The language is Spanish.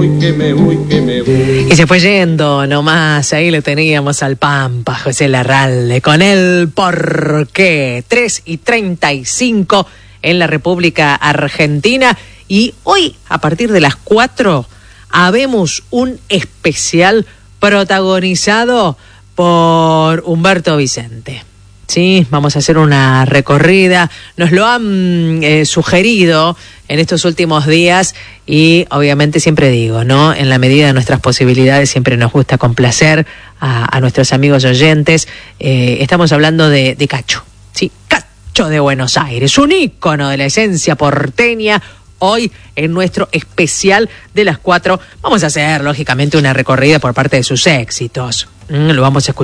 Y se fue yendo nomás, ahí lo teníamos al Pampa, José Larralde, con el porqué. 3:35 en la República Argentina. Y hoy, a partir de las 4, habemos un especial protagonizado por Humberto Vicente. Sí, vamos a hacer una recorrida. Nos lo han sugerido en estos últimos días y obviamente siempre digo, ¿no? En la medida de nuestras posibilidades siempre nos gusta complacer a nuestros amigos oyentes. Estamos hablando de Cacho, ¿sí? Cacho de Buenos Aires, un ícono de la esencia porteña. Hoy, en nuestro especial de las 4, vamos a hacer, lógicamente, una recorrida por parte de sus éxitos. Lo vamos a escuchar.